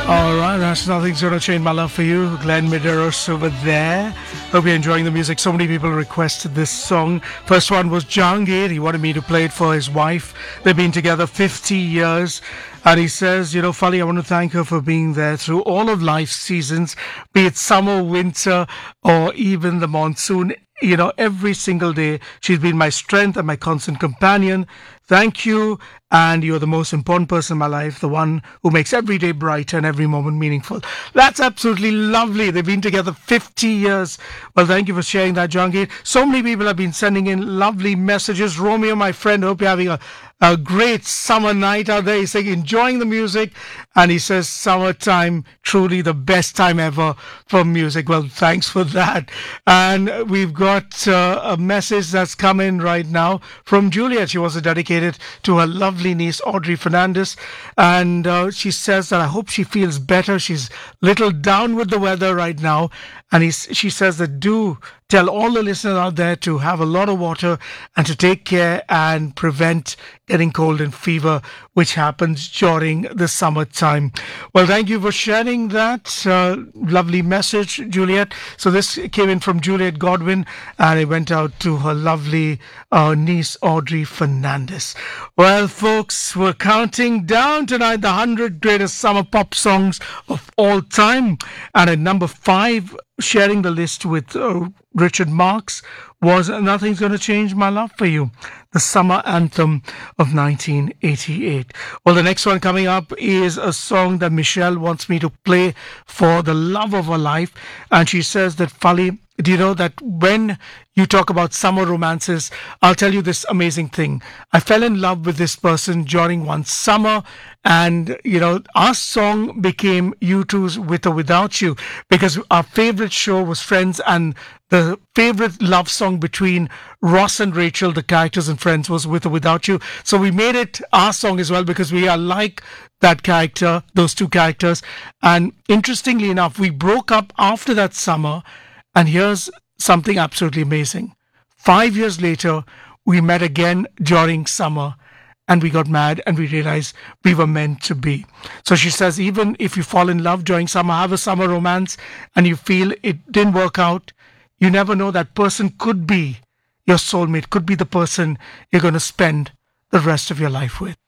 Alright, that's Nothing's Gonna Change My Love for You. Glenn Medeiros over there. Hope you're enjoying the music. So many people requested this song. First one was Jahangir. He wanted me to play it for his wife. They've been together 50 years. And he says, Fali, I want to thank her for being there through all of life's seasons, be it summer, winter, or even the monsoon. Every single day, she's been my strength and my constant companion. Thank you. And you're the most important person in my life, the one who makes every day brighter and every moment meaningful. That's absolutely lovely. They've been together 50 years. Well, thank you for sharing that, Jahangir. So many people have been sending in lovely messages. Romeo, my friend, hope you're having a great summer night out there. He's saying, enjoying the music. And he says, summertime, truly the best time ever for music. Well, thanks for that. And we've got a message that's come in right now from Juliet. She wants to dedicate it to her lovely niece, Audrey Fernandez. And she says that I hope she feels better. She's a little down with the weather right now. And she says that do tell all the listeners out there to have a lot of water and to take care and prevent getting cold and fever, which happens during the summertime. Well, thank you for sharing that lovely message, Juliet. So this came in from Juliet Godwin, and it went out to her lovely niece, Audrey Fernandez. Well, folks, we're counting down tonight the 100 greatest summer pop songs of all time. And at number 5, sharing the list with Richard Marx, was Nothing's Gonna Change My Love for You, the summer anthem of 1988. Well, the next one coming up is a song that Michelle wants me to play for the love of her life. And she says that, Fali, do you know that when you talk about summer romances, I'll tell you this amazing thing. I fell in love with this person during one summer, and, our song became U2's With or Without You, because our favorite show was Friends, and the favorite love song between Ross and Rachel, the characters in Friends, was With or Without You. So we made it our song as well, because we are like that character, those two characters. And interestingly enough, we broke up after that summer. And here's something absolutely amazing. 5 years later, we met again during summer, and we got mad and we realized we were meant to be. So she says, even if you fall in love during summer, have a summer romance, and you feel it didn't work out, you never know, that person could be your soulmate, could be the person you're going to spend the rest of your life with.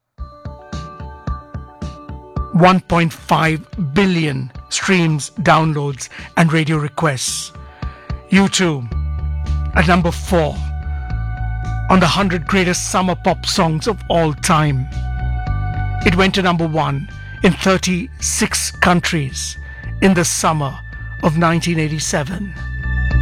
1.5 billion streams, downloads, and radio requests. U2 at number 4 on the 100 greatest summer pop songs of all time. It went to number 1 in 36 countries in the summer of 1987.